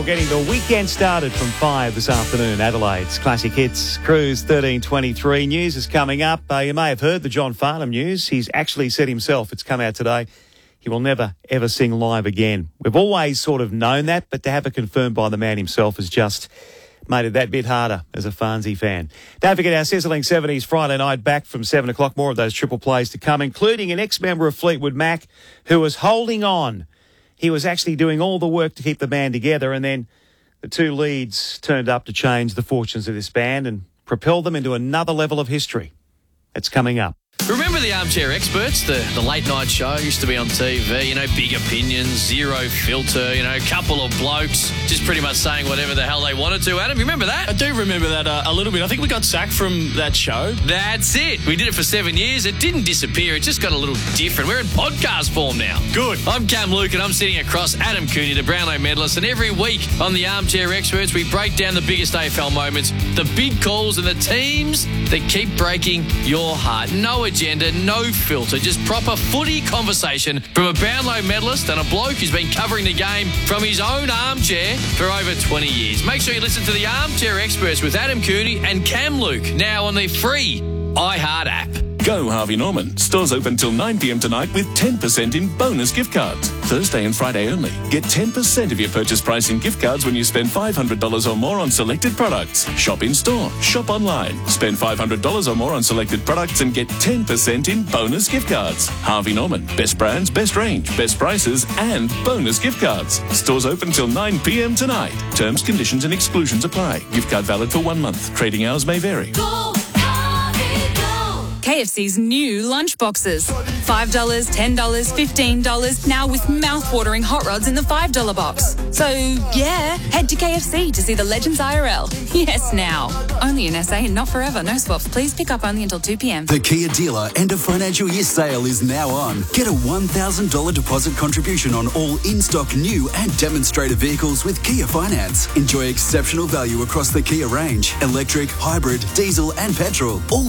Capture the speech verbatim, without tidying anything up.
We're getting the weekend started from five this afternoon. Adelaide's Classic Hits Cruise thirteen twenty-three. News is coming up. Uh, you may have heard the John Farnham news. He's actually said himself, it's come out today, he will never, ever sing live again. We've always sort of known that, but to have it confirmed by the man himself has just made it that bit harder as a Farnsey fan. Don't forget our sizzling seventies Friday night back from seven o'clock. More of those triple plays to come, including an ex-member of Fleetwood Mac who was holding on. He was actually doing all the work to keep the band together, and then the two leads turned up to change the fortunes of this band and propel them into another level of history. It's coming up. Remember the Armchair Experts, the, the late night show used to be on T V, you know, big opinions, zero filter, you know, a couple of blokes just pretty much saying whatever the hell they wanted to. Adam, you remember that? I do remember that uh, a little bit. I think we got sacked from that show. That's it. We did it for seven years. It didn't disappear. It just got a little different. We're in podcast form now. Good. I'm Cam Luke and I'm sitting across Adam Cooney, the Brownlow medalist, and every week on the Armchair Experts, we break down the biggest A F L moments, the big calls and the teams that keep breaking your heart. No agenda, no filter, just proper footy conversation from a Brownlow medalist and a bloke who's been covering the game from his own armchair for over twenty years. Make sure you listen to the Armchair Experts with Adam Cooney and Cam Luke now on the free iHeart app. Go Harvey Norman. Stores open till nine p m tonight with ten percent in bonus gift cards. Thursday and Friday only. Get ten percent of your purchase price in gift cards when you spend five hundred dollars or more on selected products. Shop in store. Shop online. Spend five hundred dollars or more on selected products and get ten percent in bonus gift cards. Harvey Norman. Best brands, best range, best prices and bonus gift cards. Stores open till nine p m tonight. Terms, conditions and exclusions apply. Gift card valid for one month. Trading hours may vary. Go, Harvey, go. K F C's new lunch boxes. five dollars, ten dollars, fifteen dollars, now with mouth-watering hot rods in the five dollar box. So, yeah, head to K F C to see the Legends I R L. Yes, now. Only in S A and not forever. No swaps. Please pick up only until two p m. The Kia dealer end of financial year sale is now on. Get a one thousand dollars deposit contribution on all in-stock new and demonstrator vehicles with Kia Finance. Enjoy exceptional value across the Kia range. Electric, hybrid, diesel and petrol. All